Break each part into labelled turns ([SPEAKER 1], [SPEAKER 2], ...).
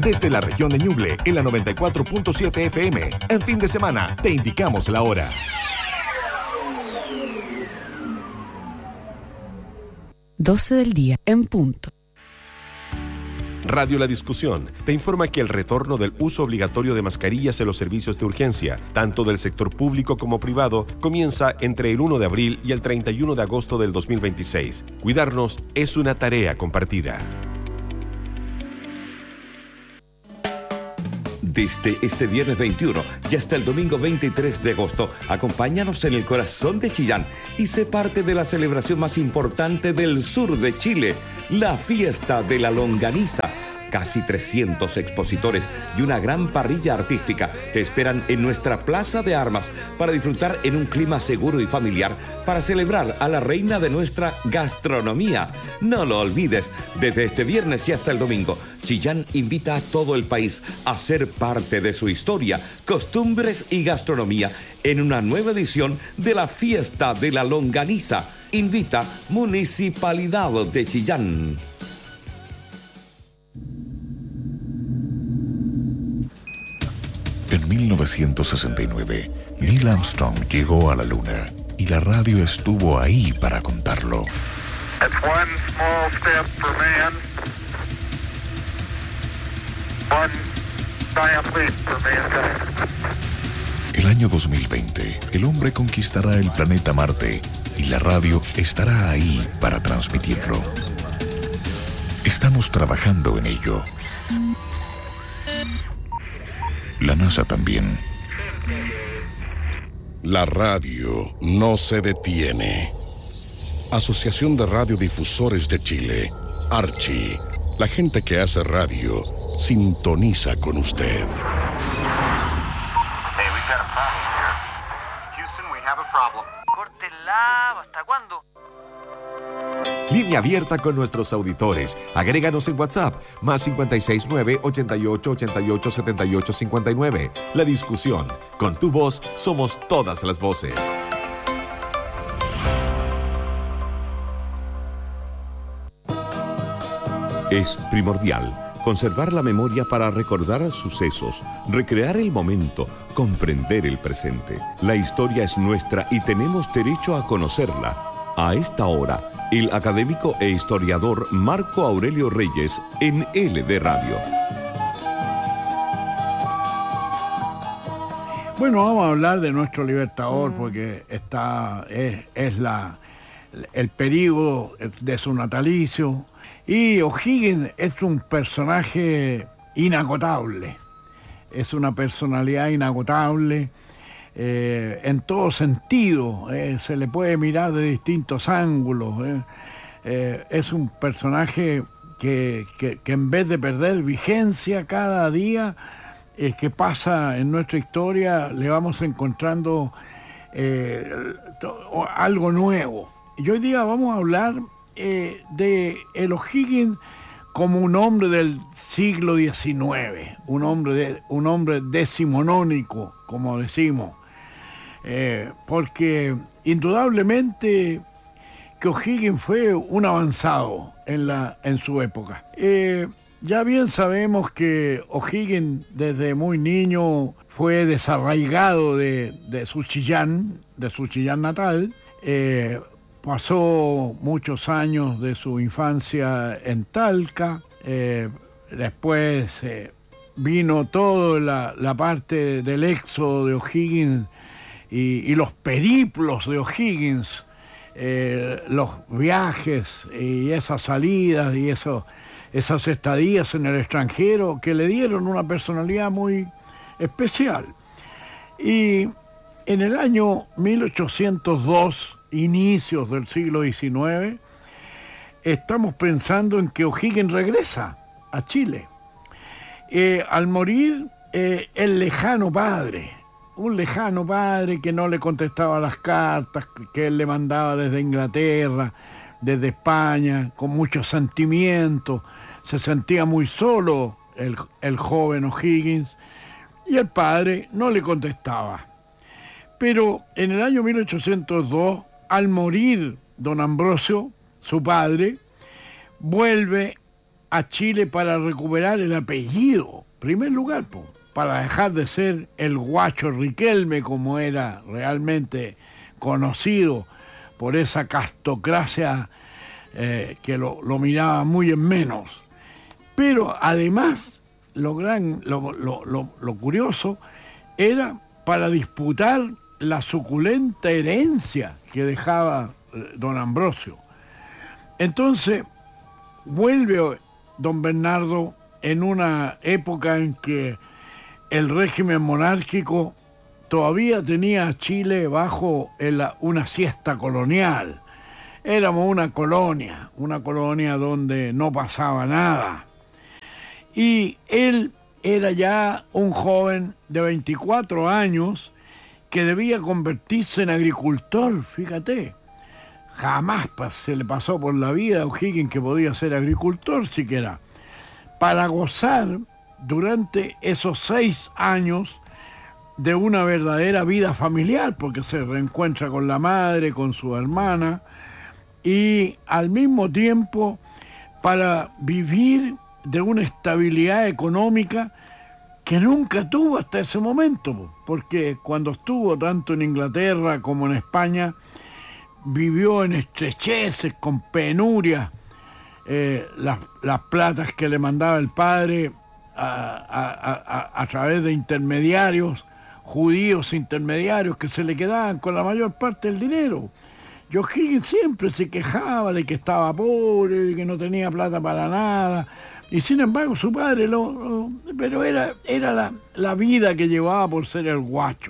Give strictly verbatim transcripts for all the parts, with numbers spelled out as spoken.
[SPEAKER 1] Desde la región de Ñuble, en la noventa y cuatro punto siete F M. En fin de semana, te indicamos la hora.
[SPEAKER 2] doce del día, en punto.
[SPEAKER 1] Radio La Discusión te informa que el retorno del uso obligatorio de mascarillas en los servicios de urgencia, tanto del sector público como privado, comienza entre el uno de abril y el treinta y uno de agosto del dos mil veintiséis. Cuidarnos es una tarea compartida.
[SPEAKER 3] Desde este viernes veintiuno y hasta el domingo veintitrés de agosto, acompáñanos en el corazón de Chillán y sé parte de la celebración más importante del sur de Chile, la Fiesta de la Longaniza. Casi trescientos expositores y una gran parrilla artística te esperan en nuestra Plaza de Armas para disfrutar en un clima seguro y familiar para celebrar a la reina de nuestra gastronomía. No lo olvides, desde este viernes y hasta el domingo, Chillán invita a todo el país a ser parte de su historia, costumbres y gastronomía en una nueva edición de la Fiesta de la Longaniza. Invita Municipalidad de Chillán.
[SPEAKER 4] En mil novecientos sesenta y nueve, Neil Armstrong llegó a la Luna y la radio estuvo ahí para contarlo.
[SPEAKER 5] It's one small step for man, one giant leap for mankind.
[SPEAKER 4] El año dos mil veinte, el hombre conquistará el planeta Marte y la radio estará ahí para transmitirlo. Estamos trabajando en ello. La NASA también.
[SPEAKER 6] La radio no se detiene. Asociación de Radiodifusores de Chile, Archi. La gente que hace radio sintoniza con usted.
[SPEAKER 7] Hey, we've got a problem here. Houston, we have a problem. Córtenla, ¿hasta cuándo?
[SPEAKER 1] Línea abierta con nuestros auditores. Agréganos en WhatsApp, más cinco seis nueve, ochenta y ocho, ochenta y ocho, setenta y ocho, cincuenta y nueve. La Discusión. Con tu voz, somos todas las voces.
[SPEAKER 3] Es primordial conservar la memoria para recordar sucesos, recrear el momento, comprender el presente. La historia es nuestra y tenemos derecho a conocerla. A esta hora, el académico e historiador Marco Aurelio Reyes en L D Radio.
[SPEAKER 8] Bueno, vamos a hablar de nuestro libertador porque está, es, es la, el período de su natalicio. Y O'Higgins es un personaje inagotable, es una personalidad inagotable eh, en todo sentido, eh, se le puede mirar de distintos ángulos. Eh. Eh, es un personaje que, que, que en vez de perder vigencia cada día eh, que pasa en nuestra historia, le vamos encontrando eh, to, algo nuevo. Y hoy día vamos a hablar Eh, de el O'Higgins como un hombre del siglo diecinueve, un hombre, de, un hombre decimonónico, como decimos, eh, porque indudablemente que O'Higgins fue un avanzado en, la, en su época. Eh, ya bien sabemos que O'Higgins desde muy niño fue desarraigado de, de su Chillán, de su Chillán natal. eh, Pasó muchos años de su infancia en Talca, eh, después eh, vino toda la, la parte del éxodo de O'Higgins y, y los periplos de O'Higgins, eh, los viajes y esas salidas y eso, esas estadías en el extranjero que le dieron una personalidad muy especial. Y en el año mil ochocientos dos, inicios del siglo diecinueve, estamos pensando en que O'Higgins regresa a Chile. Eh, al morir, eh, el lejano padre, un lejano padre que no le contestaba las cartas que él le mandaba desde Inglaterra, desde España, con mucho sentimiento, se sentía muy solo el, el joven O'Higgins, y el padre no le contestaba. Pero en el año mil ochocientos dos, al morir don Ambrosio, su padre, vuelve a Chile para recuperar el apellido, en primer lugar, po, para dejar de ser el Guacho Riquelme, como era realmente conocido por esa castocracia eh, que lo, lo miraba muy en menos. Pero además, lo, gran, lo, lo, lo, lo curioso era para disputar la suculenta herencia que dejaba don Ambrosio. Entonces, vuelve don Bernardo en una época en que el régimen monárquico todavía tenía a Chile bajo el, una siesta colonial. Éramos una colonia, una colonia donde no pasaba nada. Y él era ya un joven de veinticuatro años que debía convertirse en agricultor, fíjate. Jamás se le pasó por la vida a O'Higgins que podía ser agricultor siquiera. Para gozar durante esos seis años de una verdadera vida familiar, porque se reencuentra con la madre, con su hermana, y al mismo tiempo para vivir de una estabilidad económica que nunca tuvo hasta ese momento, porque cuando estuvo tanto en Inglaterra como en España, vivió en estrecheces, con penurias, eh, las, las platas que le mandaba el padre a, a, a, a través de intermediarios, judíos intermediarios que se le quedaban con la mayor parte del dinero. Y O'Higgins siempre se quejaba de que estaba pobre, de que no tenía plata para nada, y sin embargo su padre lo... lo pero era, era la, la vida que llevaba por ser el guacho.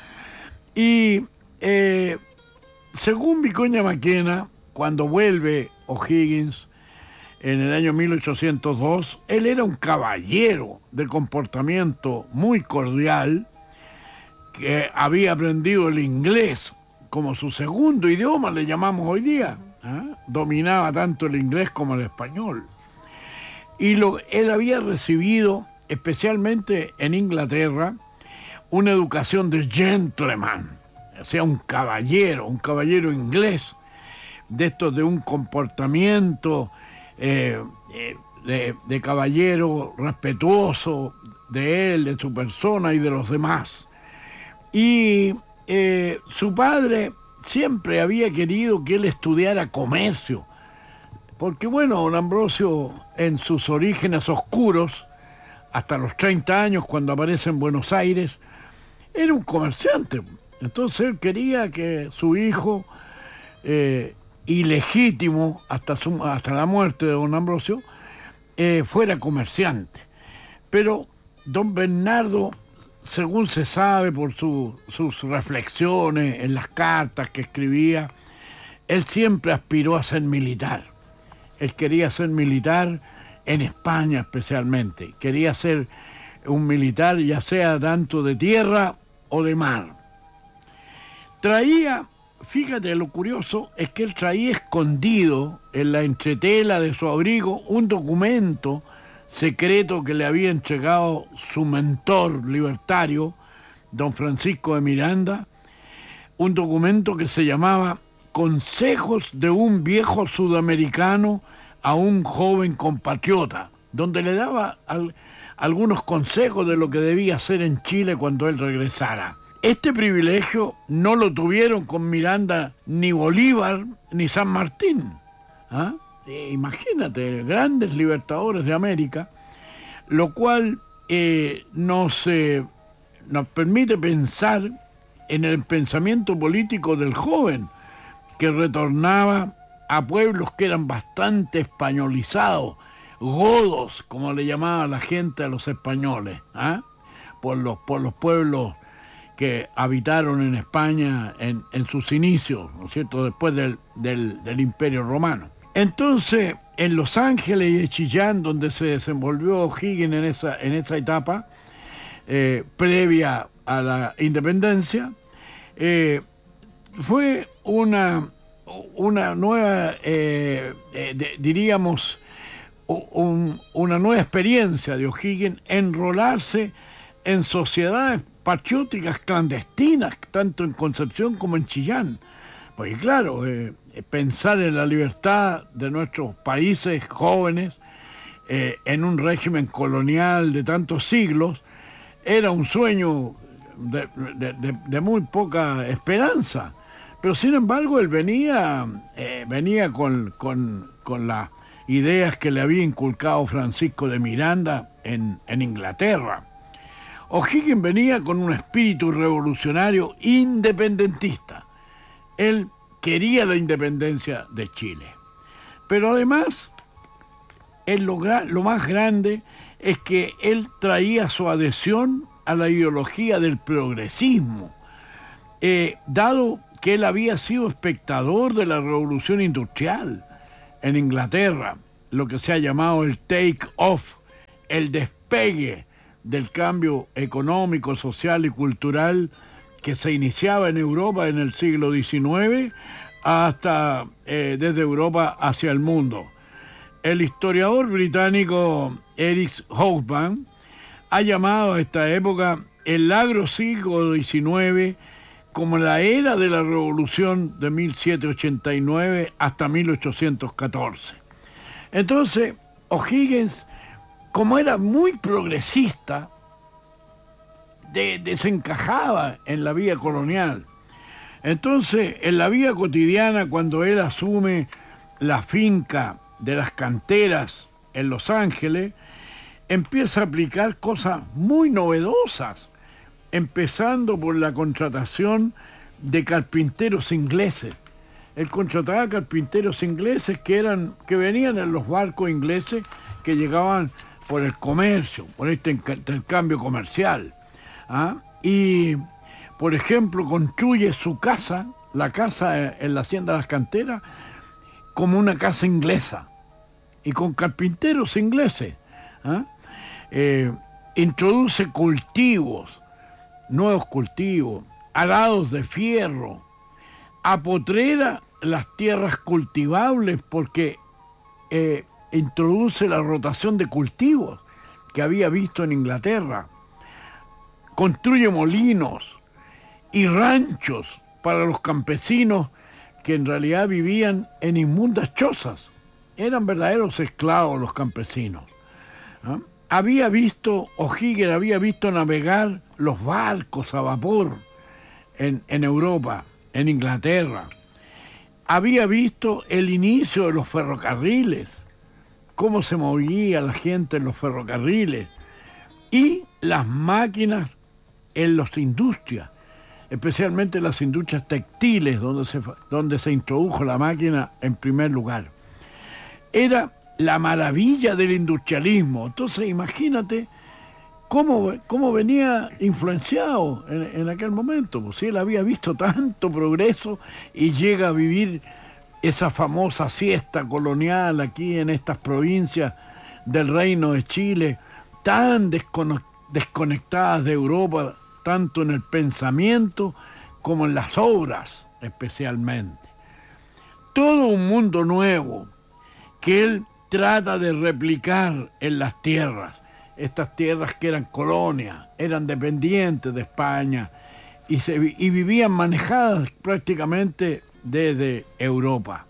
[SPEAKER 8] Y eh, según Vicuña Maquena, cuando vuelve O'Higgins en el año mil ochocientos dos, él era un caballero de comportamiento muy cordial, que había aprendido el inglés como su segundo idioma, le llamamos hoy día. ¿eh? Dominaba tanto el inglés como el español. Y lo, él había recibido, especialmente en Inglaterra, una educación de gentleman, o sea, un caballero, un caballero inglés, de estos de un comportamiento eh, eh, de, de caballero respetuoso de él, de su persona y de los demás. Y eh, su padre siempre había querido que él estudiara comercio, porque bueno, don Ambrosio en sus orígenes oscuros, hasta los treinta años cuando aparece en Buenos Aires, era un comerciante. Entonces él quería que su hijo, eh, ilegítimo hasta, su, hasta la muerte de don Ambrosio, eh, fuera comerciante. Pero don Bernardo, según se sabe por su, sus reflexiones en las cartas que escribía, él siempre aspiró a ser militar. Él quería ser militar en España especialmente. Quería ser un militar ya sea tanto de tierra o de mar. Traía, fíjate, lo curioso es que él traía escondido en la entretela de su abrigo un documento secreto que le había entregado su mentor libertario, don Francisco de Miranda, un documento que se llamaba Consejos de un viejo sudamericano a un joven compatriota, donde le daba al, algunos consejos de lo que debía hacer en Chile cuando él regresara. Este privilegio no lo tuvieron con Miranda ni Bolívar ni San Martín. ¿Ah? Eh, imagínate, grandes libertadores de América, lo cual eh, nos, eh, nos permite pensar en el pensamiento político del joven, que retornaba a pueblos que eran bastante españolizados, godos, como le llamaba la gente a los españoles, ¿ah? por, los, por los pueblos que habitaron en España en, en sus inicios, ¿no es cierto?, después del, del, del Imperio Romano. Entonces, en Los Ángeles y en Chillán, donde se desenvolvió O'Higgins en esa, en esa etapa, eh, previa a la independencia, eh, fue una, una nueva, eh, eh, de, diríamos, un, una nueva experiencia de O'Higgins, enrolarse en sociedades patrióticas clandestinas, tanto en Concepción como en Chillán. Porque claro, eh, pensar en la libertad de nuestros países jóvenes eh, en un régimen colonial de tantos siglos, era un sueño de, de, de, de muy poca esperanza. Pero sin embargo él venía, eh, venía con, con, con las ideas que le había inculcado Francisco de Miranda en, en Inglaterra. O'Higgins venía con un espíritu revolucionario independentista. Él quería la independencia de Chile. Pero además, él lo, lo más grande es que él traía su adhesión a la ideología del progresismo, eh, dado que él había sido espectador de la revolución industrial en Inglaterra, lo que se ha llamado el take-off, el despegue del cambio económico, social y cultural que se iniciaba en Europa en el siglo diecinueve hasta eh, desde Europa hacia el mundo. El historiador británico Eric Hobsbawm ha llamado a esta época el agro siglo diecinueve como la era de la revolución de mil setecientos ochenta y nueve hasta mil ochocientos catorce. Entonces, O'Higgins, como era muy progresista, de, desencajaba en la vida colonial. Entonces, en la vida cotidiana, cuando él asume la finca de las canteras en Los Ángeles, empieza a aplicar cosas muy novedosas, empezando por la contratación de carpinteros ingleses. Él contrataba carpinteros ingleses que, eran, que venían en los barcos ingleses que llegaban por el comercio, por este intercambio comercial. ¿Ah? Y, por ejemplo, construye su casa, la casa en la Hacienda de las Canteras, como una casa inglesa, y con carpinteros ingleses. ¿Ah? Eh, introduce cultivos, nuevos cultivos, arados de fierro, apotrera las tierras cultivables porque eh, introduce la rotación de cultivos que había visto en Inglaterra, construye molinos y ranchos para los campesinos que en realidad vivían en inmundas chozas, eran verdaderos esclavos los campesinos. ¿Ah? Había visto, O'Higgins había visto navegar los barcos a vapor en, en Europa, en Inglaterra. Había visto el inicio de los ferrocarriles, cómo se movía la gente en los ferrocarriles y las máquinas en las industrias, especialmente las industrias textiles, donde se, donde se introdujo la máquina en primer lugar. Era la maravilla del industrialismo. Entonces imagínate cómo, cómo venía influenciado en, en aquel momento. Pues si él había visto tanto progreso y llega a vivir esa famosa siesta colonial aquí en estas provincias del Reino de Chile, tan desconectadas de Europa, tanto en el pensamiento como en las obras especialmente. Todo un mundo nuevo que él trata de replicar en las tierras, estas tierras que eran colonias, eran dependientes de España y, se, y vivían manejadas prácticamente desde Europa.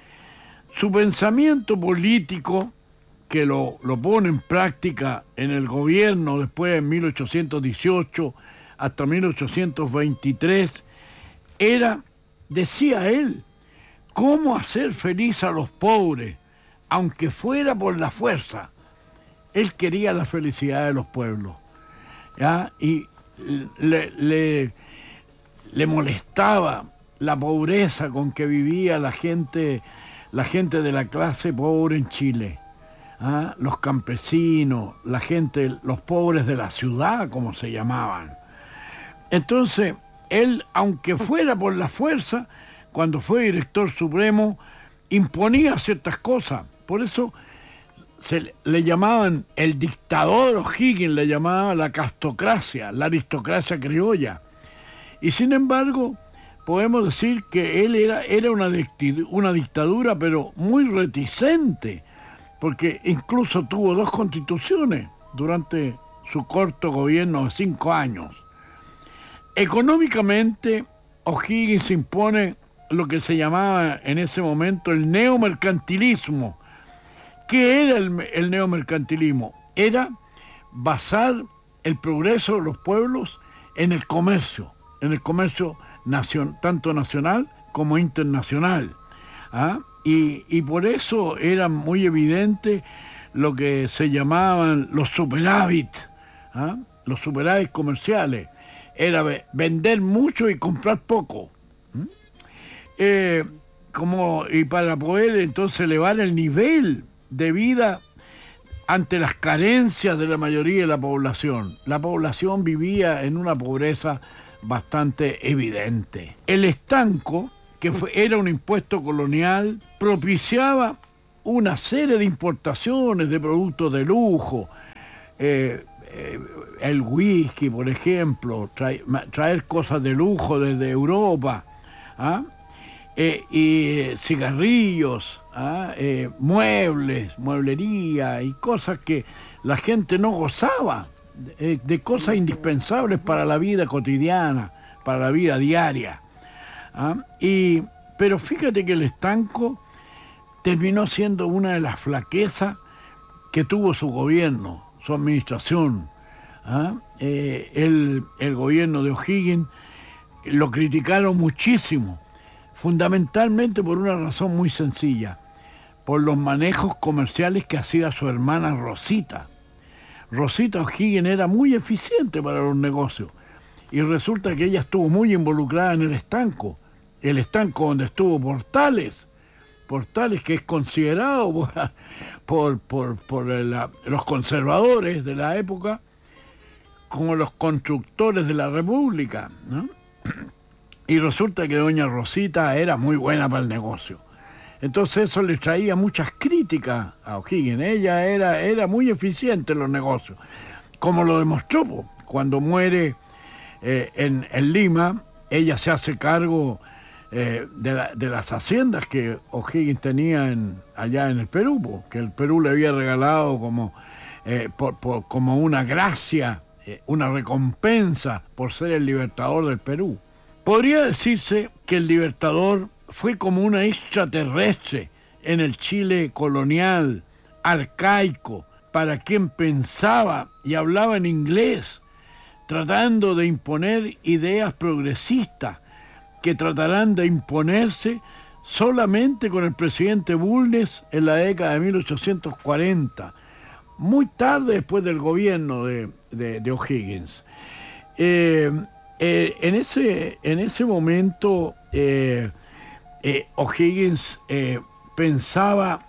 [SPEAKER 8] Su pensamiento político, que lo, lo pone en práctica en el gobierno después de mil ochocientos dieciocho hasta mil ochocientos veintitrés, era, decía él, cómo hacer feliz a los pobres, aunque fuera por la fuerza. Él quería la felicidad de los pueblos, ¿ya? Y le, le, le molestaba la pobreza con que vivía la gente, la gente de la clase pobre en Chile, ¿ah? Los campesinos, la gente, los pobres de la ciudad, como se llamaban. Entonces, él, aunque fuera por la fuerza, cuando fue director supremo, imponía ciertas cosas. Por eso se le llamaban el dictador O'Higgins, le llamaba la castocracia, la aristocracia criolla. Y sin embargo, podemos decir que él era, era una, una dictadura, pero muy reticente, porque incluso tuvo dos constituciones durante su corto gobierno de cinco años. Económicamente, O'Higgins impone lo que se llamaba en ese momento el neomercantilismo, ¿Qué era el, el neomercantilismo? Era basar el progreso de los pueblos en el comercio, en el comercio nacion, tanto nacional como internacional. ¿Ah? Y, y por eso era muy evidente lo que se llamaban los superávit, ¿ah? los superávit comerciales. Era vender mucho y comprar poco. ¿Mm? Eh, como, y para poder entonces elevar el nivel de vida ante las carencias de la mayoría de la población. La población vivía en una pobreza bastante evidente. El estanco, que fue, era un impuesto colonial, propiciaba una serie de importaciones de productos de lujo, eh, eh, el whisky, por ejemplo, traer, traer cosas de lujo desde Europa, ¿ah? eh, y cigarrillos, ¿ah? eh, muebles, mueblería y cosas que la gente no gozaba, de, de cosas indispensables para la vida cotidiana, para la vida diaria. ¿Ah? Y, pero fíjate que el estanco terminó siendo una de las flaquezas que tuvo su gobierno, su administración. ¿Ah? Eh, el, el gobierno de O'Higgins lo criticaron muchísimo, fundamentalmente por una razón muy sencilla, por los manejos comerciales que hacía su hermana Rosita. Rosita O'Higgins era muy eficiente para los negocios y resulta que ella estuvo muy involucrada en el estanco, el estanco donde estuvo Portales, Portales que es considerado por, por, por, por la, los conservadores de la época como los constructores de la República, ¿no? Y resulta que doña Rosita era muy buena para el negocio. Entonces eso le traía muchas críticas a O'Higgins. Ella era, era muy eficiente en los negocios, como lo demostró cuando muere eh, en, en Lima. Ella se hace cargo eh, de, la, de las haciendas que O'Higgins tenía en, allá en el Perú, que el Perú le había regalado como, eh, por, por, como una gracia, eh, una recompensa por ser el libertador del Perú. Podría decirse que el libertador fue como una extraterrestre en el Chile colonial, arcaico, para quien pensaba y hablaba en inglés, tratando de imponer ideas progresistas que tratarán de imponerse solamente con el presidente Bulnes en la década de mil ochocientos cuarenta, muy tarde después del gobierno de, de, de O'Higgins. Eh, eh, en, ese, en ese momento eh, eh, O'Higgins eh, pensaba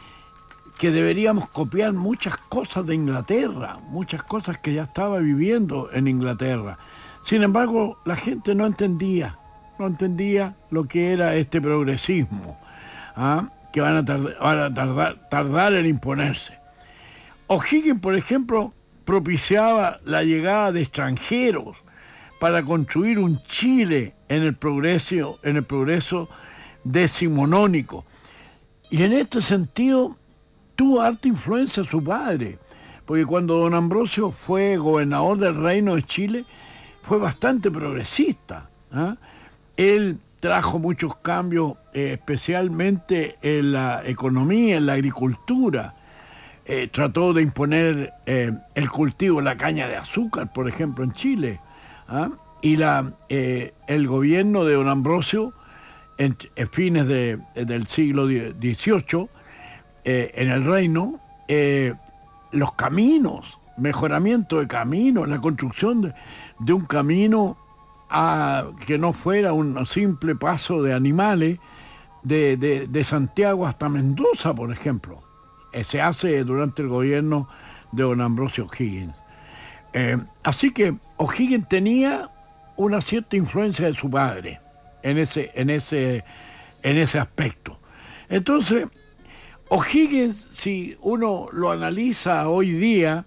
[SPEAKER 8] que deberíamos copiar muchas cosas de Inglaterra, muchas cosas que ya estaba viviendo en Inglaterra. Sin embargo, la gente no entendía, no entendía lo que era este progresismo, ¿ah? que van a, tardar, van a tardar, tardar en imponerse. O'Higgins, por ejemplo, propiciaba la llegada de extranjeros para construir un Chile en el progreso, en el progreso decimonónico. Y en este sentido tuvo harta influencia su padre, porque cuando don Ambrosio fue gobernador del Reino de Chile, fue bastante progresista. ¿Ah? Él trajo muchos cambios, eh, especialmente en la economía, en la agricultura. Eh, trató de imponer eh, el cultivo de la caña de azúcar, por ejemplo, en Chile. ¿Ah? Y la, eh, el gobierno de don Ambrosio, en, en fines de, del siglo dieciocho, eh, en el reino, eh, los caminos, mejoramiento de caminos, la construcción de, de un camino a, que no fuera un simple paso de animales, de, de, de Santiago hasta Mendoza, por ejemplo. Eh, se hace durante el gobierno de don Ambrosio O'Higgins. Eh, así que O'Higgins tenía una cierta influencia de su padre en ese, en ese, en ese aspecto. Entonces, O'Higgins, si uno lo analiza hoy día,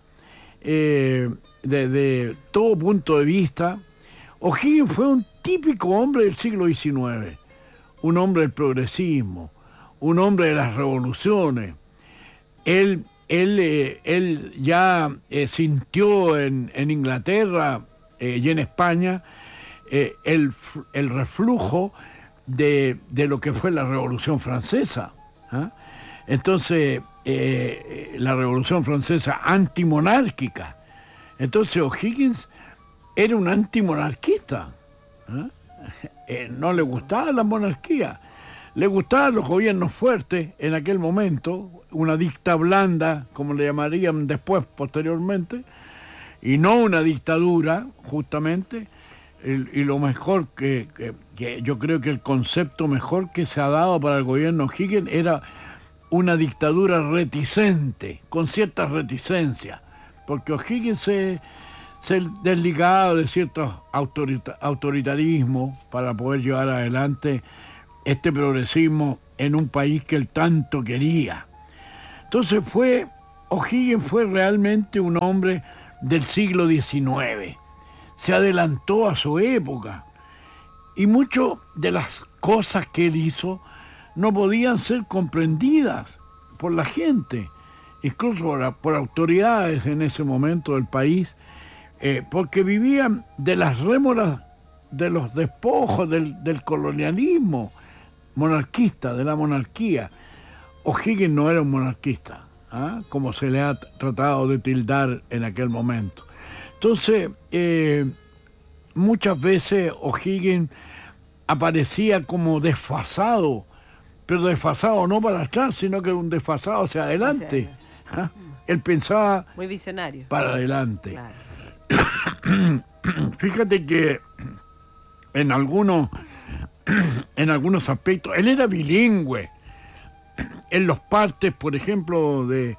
[SPEAKER 8] eh, desde todo punto de vista, O'Higgins fue un típico hombre del siglo diecinueve, un hombre del progresismo, un hombre de las revoluciones. Él Él, eh, él ya eh, sintió en, en Inglaterra eh, y en España eh, el, el reflujo de, de lo que fue la Revolución Francesa. ¿Ah? Entonces, eh, la Revolución Francesa antimonárquica. Entonces O'Higgins era un antimonarquista. ¿eh? Eh, no le gustaba la monarquía, le gustaban los gobiernos fuertes en aquel momento, una dicta blanda, como le llamarían después, posteriormente, y no una dictadura, justamente. Y, y lo mejor que, que, que yo creo que el concepto mejor que se ha dado para el gobierno O'Higgins era una dictadura reticente, con ciertas reticencias, porque O'Higgins se, se desligaba de ciertos autorita, autoritarismos para poder llevar adelante este progresismo en un país que él tanto quería. Entonces fue, O'Higgins fue realmente un hombre del siglo diecinueve, se adelantó a su época, y muchas de las cosas que él hizo no podían ser comprendidas por la gente, incluso por, por autoridades en ese momento del país, eh, porque vivían de las rémoras de los despojos del, del colonialismo monarquista, de la monarquía. O'Higgins no era un monarquista, ¿ah? como se le ha tratado de tildar en aquel momento. Entonces, eh, muchas veces O'Higgins aparecía como desfasado, pero desfasado no para atrás, sino que un desfasado hacia adelante. ¿Ah? Él pensaba
[SPEAKER 9] muy visionario
[SPEAKER 8] para adelante.
[SPEAKER 9] Claro.
[SPEAKER 8] Fíjate que en algunos, en algunos aspectos, él era bilingüe. En los partes, por ejemplo, de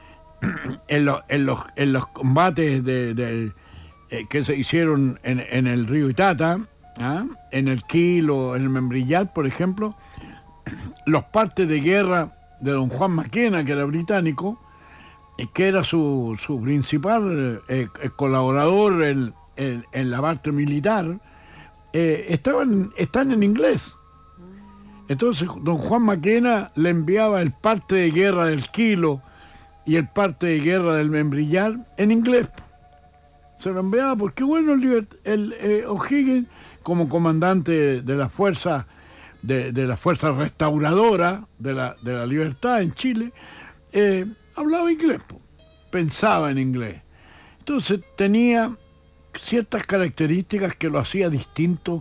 [SPEAKER 8] en, lo, en, los, en los combates de, de, eh, que se hicieron en, en el río Itata, ¿ah? en el Quilo, en el Membrillar, por ejemplo, los partes de guerra de don Juan Maquena, que era británico, eh, que era su, su principal eh, eh, colaborador en, en, en la parte militar, eh, estaban, están en inglés. Entonces don Juan Maquena le enviaba el parte de guerra del Quilo y el parte de guerra del Membrillar en inglés. Se lo enviaba porque, bueno, el, el eh, O'Higgins, como comandante de la fuerza de, de la fuerza restauradora de la, de la libertad en Chile, eh, hablaba inglés, pensaba en inglés. Entonces tenía ciertas características que lo hacía distinto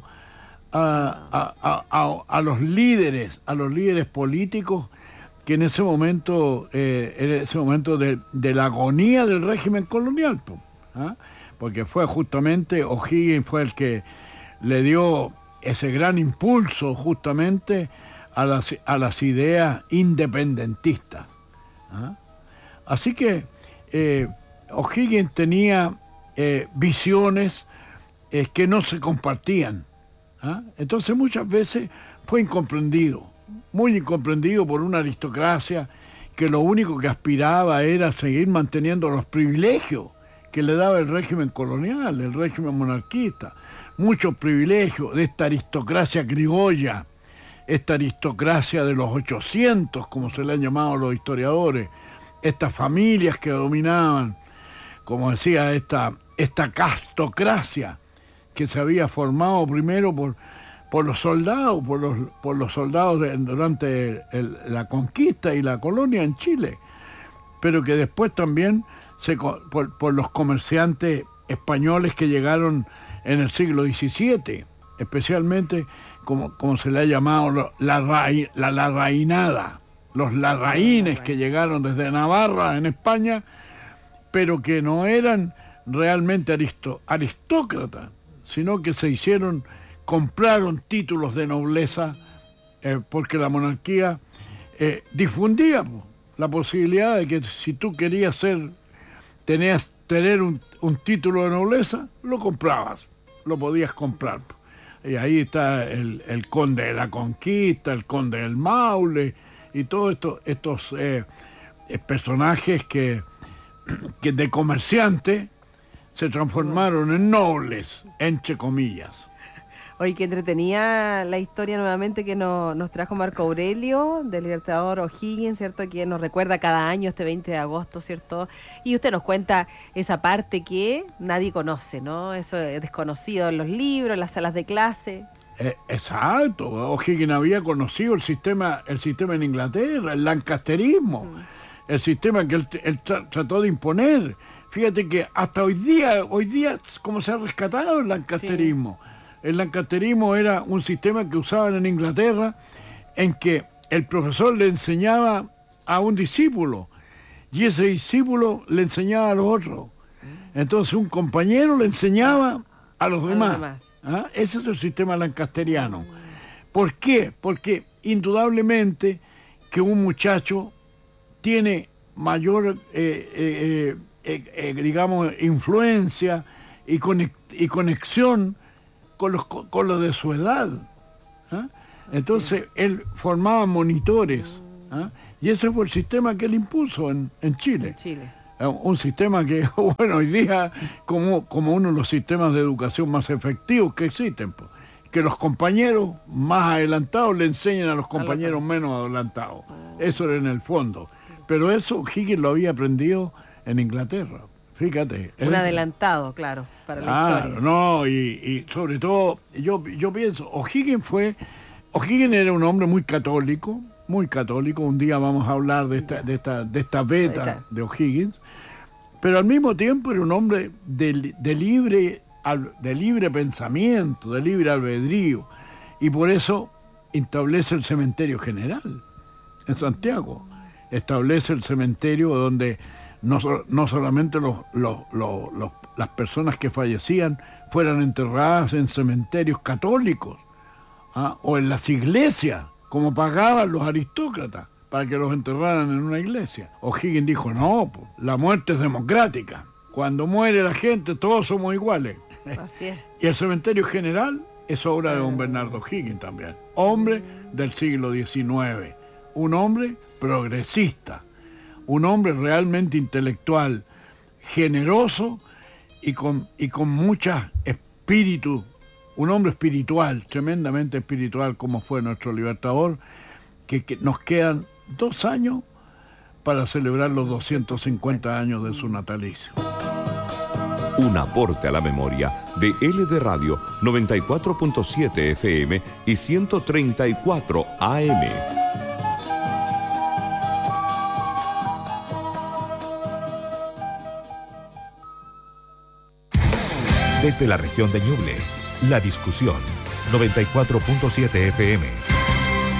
[SPEAKER 8] a, a, a, a, a los líderes, a los líderes políticos que en ese momento, eh, en ese momento de, de la agonía del régimen colonial, ¿ah? porque fue justamente O'Higgins fue el que le dio ese gran impulso justamente a las, a las ideas independentistas. ¿ah? Así que eh, O'Higgins tenía eh, visiones eh, que no se compartían. ¿ah? Entonces muchas veces fue incomprendido, muy incomprendido por una aristocracia que lo único que aspiraba era seguir manteniendo los privilegios que le daba el régimen colonial, el régimen monarquista. Muchos privilegios de esta aristocracia criolla, esta aristocracia de los ochocientos, como se le han llamado los historiadores, estas familias que dominaban, como decía, esta, esta castocracia que se había formado primero por, por los soldados, por los, por los soldados de, durante el, la conquista y la colonia en Chile, pero que después también se, por, por los comerciantes españoles que llegaron en el siglo diecisiete, especialmente como, como se le ha llamado la, la, la larrainada, los larraínes que llegaron desde Navarra en España, pero que no eran realmente aristo, aristócratas, sino que se hicieron, compraron títulos de nobleza eh, porque la monarquía eh, difundía pues, la posibilidad de que si tú querías ser, tenías tener un, un título de nobleza, lo comprabas, lo podías comprar. Y ahí está el, el conde de la Conquista, el conde del Maule, y todos esto, estos eh, personajes que, que de comerciantes se transformaron en nobles, entre comillas.
[SPEAKER 9] Oye, que entretenía la historia nuevamente que nos, nos trajo Marco Aurelio, del Libertador O'Higgins, ¿cierto? Que nos recuerda cada año este veinte de agosto, ¿cierto? Y usted nos cuenta esa parte que nadie conoce, ¿no? Eso es desconocido en los libros, en las salas de clase.
[SPEAKER 8] Eh, exacto, O'Higgins había conocido el sistema, el sistema en Inglaterra, el lancasterismo. Mm. el sistema que él, él tra- trató de imponer. Fíjate que hasta hoy día, hoy día, como se ha rescatado el lancasterismo. Sí. El lancasterismo era un sistema que usaban en Inglaterra, en que el profesor le enseñaba a un discípulo, y ese discípulo le enseñaba a los otros. Entonces un compañero le enseñaba a los demás. A los demás. ¿Ah? Ese es el sistema lancasteriano. ¿Por qué? Porque indudablemente que un muchacho tiene mayor, eh, eh, eh, eh, digamos, influencia y, conex y conexión con los, con los de su edad. ¿Ah? Entonces él formaba monitores. ¿Ah? Y ese fue el sistema que él impuso en, en Chile. En Chile. Un sistema que, bueno, hoy día como, como uno de los sistemas de educación más efectivos que existen, pues, que los compañeros más adelantados le enseñan a los compañeros menos adelantados. Eso era en el fondo. Pero eso Higgins lo había aprendido en Inglaterra. Fíjate.
[SPEAKER 9] Un adelantado, claro, para la
[SPEAKER 8] claro,
[SPEAKER 9] historia.
[SPEAKER 8] No, y, y sobre todo, yo, yo pienso, O'Higgins fue, O'Higgins era un hombre muy católico, muy católico. Un día vamos a hablar de esta, de esta, de esta beta de O'Higgins, pero al mismo tiempo era un hombre de, de, libre, de libre pensamiento, de libre albedrío, y por eso establece el cementerio general en Santiago. Establece el cementerio donde no, no solamente los, los, los, los, las personas que fallecían fueran enterradas en cementerios católicos, ¿ah? o en las iglesias, como pagaban los aristócratas para que los enterraran en una iglesia. O'Higgins dijo, no, pues, la muerte es democrática. Cuando muere la gente, todos somos iguales.
[SPEAKER 9] Así es.
[SPEAKER 8] Y el cementerio general es obra de don Bernardo O'Higgins también. Hombre del siglo diecinueve. Un hombre progresista. Un hombre realmente intelectual, generoso y con, y con mucha espíritu. Un hombre espiritual, tremendamente espiritual, como fue nuestro libertador, que, que nos quedan dos años para celebrar los doscientos cincuenta años de su natalicio.
[SPEAKER 3] Un aporte a la memoria de L D Radio noventa y cuatro punto siete F M y ciento treinta y cuatro A M.
[SPEAKER 10] Desde la región de Ñuble, La Discusión, noventa y cuatro punto siete F M.